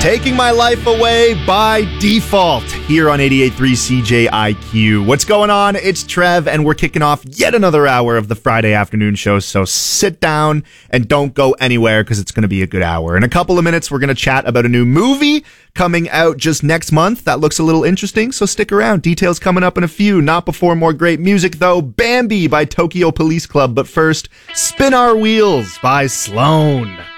Taking My Life Away by Default here on 88.3 CJIQ. What's going on? It's Trev, and we're kicking off yet another hour of the Friday afternoon show, so sit down and don't go anywhere because it's going to be a good hour. In a couple of minutes, we're going to chat about a new movie coming out just next month. That looks a little interesting, so stick around. Details coming up in a few. Not before more great music, though. Bambi by Tokyo Police Club, but first, Spin Our Wheels by Sloan.